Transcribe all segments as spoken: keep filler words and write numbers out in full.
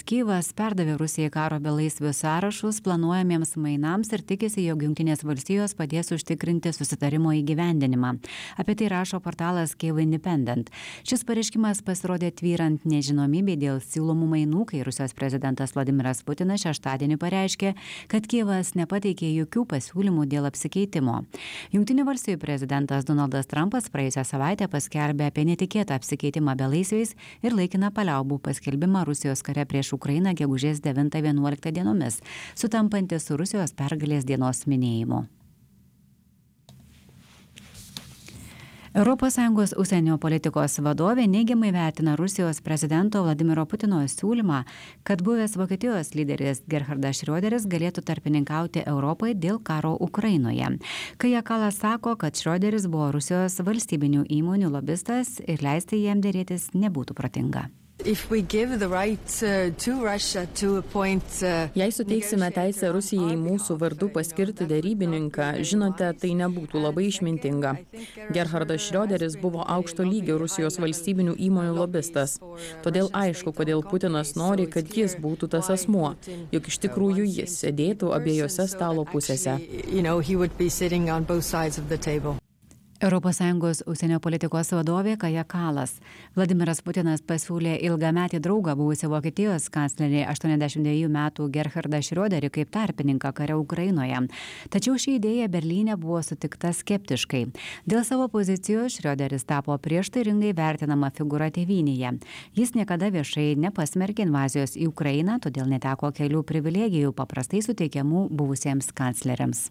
Kyjivas perdavė Rusijai karo belaisvių sąrašus planuojamiems mainams ir tikisi, jog Jungtinės valstijos padės užtikrinti susitarimo įgyvendinimą. Apie tai rašo portalas Kyiv Independent. Šis pareiškimas pasirodė tvyrant nežinomybei dėl siūlomų mainų, kai Rusijos prezidentas Vladimiras Putinas šeštadienį pareiškė, kad Kyjivas nepateikė jokių pasiūlymų dėl apsikeitimo. Jungtinių valstijų prezidentas Donaldas Trumpas praėjusią savaitę paskelbė apie netikėtą apsikeitimą belaisviais ir laikiną paliaubų paskelbimą Rusijos kare prieš Ukrainą gegužės devintą vienuoliktą dienomis, sutampantį su Rusijos pergalės dienos minėjimu. Europos Sąjungos užsienio politikos vadovė neigiamai vertina Rusijos prezidento Vladimiro Putino siūlymą, kad buvęs Vokietijos lyderis Gerhardas Schröderis galėtų tarpininkauti Europai dėl karo Ukrainoje. Kaja Kallas sako, kad Schröderis buvo Rusijos valstybinių įmonių lobistas ir leisti jam dėrėtis nebūtų protinga. Jei suteiksime teisę Rusijai mūsų vardu paskirti derybininką, žinote, tai nebūtų labai išmintinga. Gerhardas Schröderis buvo aukšto lygio Rusijos valstybinių įmonių lobistas. Todėl aišku, kodėl Putinas nori, kad jis būtų tas asmuo, juk iš tikrųjų jis sėdėtų abiejose stalo pusėse. Europos Sąjungos užsienio politikos vadovė Kaja Kallas. Vladimiras Putinas pasiūlė ilgametį draugą buvusią Vokietijos kanclerį aštuoniasdešimt dviejų metų Gerhardą Schröderį kaip tarpininką kare Ukrainoje. Tačiau ši idėja Berlyne buvo sutikta skeptiškai. Dėl savo pozicijos Schröderis tapo prieštaringai vertinama figūra tėvynėje. Jis niekada viešai nepasmerkė invazijos į Ukrainą, todėl neteko kelių privilegijų paprastai suteikiamų buvusiems kancleriams.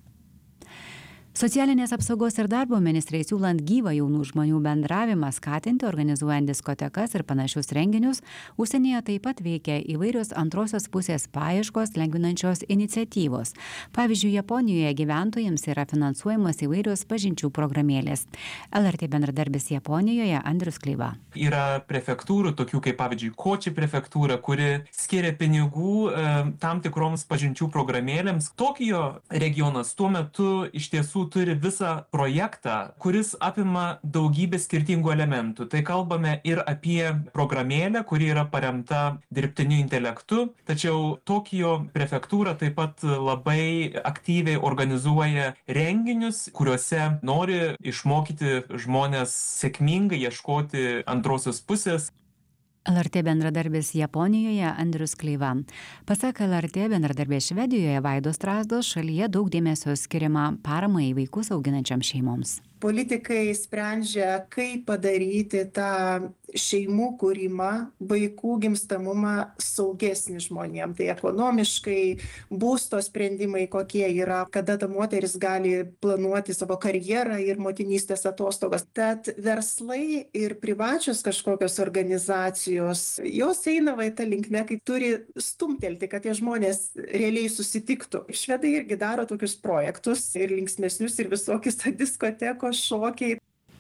Socialinės apsaugos ir darbo ministrai siūlant gyvą jaunų žmonių bendravimą skatinti, organizuojant diskotekas ir panašius renginius, užsienyje taip pat veikia įvairios antrosios pusės paieškos lengvinančios iniciatyvos. Pavyzdžiui, Japonijoje gyventojams yra finansuojamos įvairios pažinčių programėlės. L R T bendradarbis Japonijoje Andrius Kleiva. Yra prefektūrų, tokių kaip pavyzdžiui Koči prefektūra, kuri skiria pinigų e, tam tikroms pažinčių programėlėms. Tokijo regionas tuo metu iš tiesų turi visą projektą, kuris apima daugybę skirtingų elementų. Tai kalbame ir apie programėlę, kuri yra paremta dirbtiniu intelektu, tačiau Tokijo prefektūra taip pat labai aktyviai organizuoja renginius, kuriuose nori išmokyti žmonės sėkmingai ieškoti antrosios pusės. L R T bendradarbis Japonijoje Andrius Kleiva. Pasak L R T bendradarbės Švedijoje Vaidos Strazdos, šalyje daug dėmesio skiriama paramai vaikus auginančiam šeimoms. Politikai sprendžia, kaip padaryti tą šeimų kūrimą, vaikų gimstamumą saugesnį žmonėm. Tai ekonomiškai, būsto sprendimai kokie yra, kada ta moteris gali planuoti savo karjerą ir motinystės atostogas. Tad verslai ir privačios kažkokios organizacijos, jos eina va į tą linkmę, kai turi stumtelti, kad tie žmonės realiai susitiktų. Švedai irgi daro tokius projektus ir linksmesnius ir visokius diskotekos šokiai.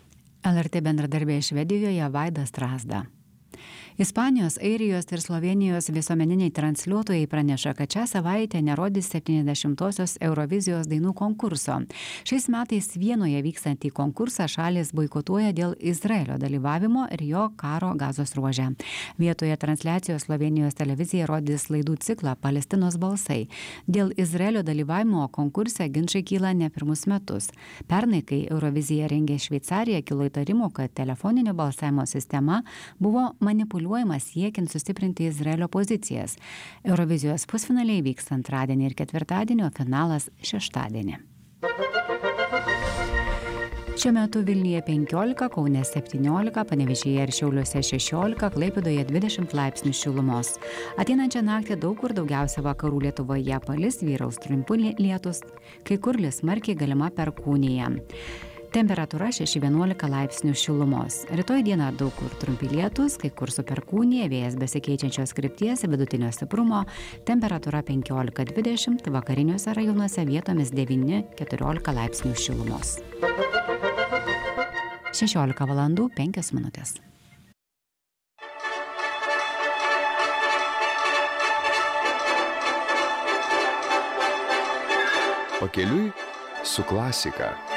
L R T bendradarbė Švedijoje Vaida Strazda. Ispanijos, Airijos ir Slovenijos visuomeniniai transliuotojai praneša, kad šią savaitę nerodys septyniasdešimtosios Eurovizijos dainų konkurso. Šiais metais Vienoje vykstantį konkursą šalis boikotuoja dėl Izraelio dalyvavimo ir jo karo Gazos ruože. Vietoje transliacijos Slovenijos televizija rodys laidų ciklą Palestinos balsai. Dėl Izraelio dalyvavimo konkurse ginčai kyla ne pirmus metus. Pernai, kai Euroviziją rengė Šveicarija, kilo įtarimų, kad telefoninio balsavimo sistema buvo manipuliuojama siekiant sustiprinti Izraelio pozicijas. Eurovizijos pusfinaliai vyks antradienį ir ketvirtadienį, o finalas šeštadienį. Šiuo metu Vilniuje penkiolika, Kaune septyniolika, Panevėžyje ir Šiauliuose šešiolika, Klaipėdoje dvidešimt laipsnių šilumos. Ateinančią naktį daug kur, daugiausia vakarų Lietuvoje palis, vyraus trumpi lietūs, kai kur lis smarkiai galima perkūnija. Temperatūra šeši vienuolika laipsnių šilumos. Rytoj dieną daug kur trumpi lietūs, kai kur su perkūnija, vėjas besikeičiančios krypties, vidutinio stiprumo, temperatūra penkiolika dvidešimt, vakariniuose rajonuose vietomis devyni keturiolika laipsnių šilumos. šešiolika valandų penkios minutės. Pakeliui su klasika.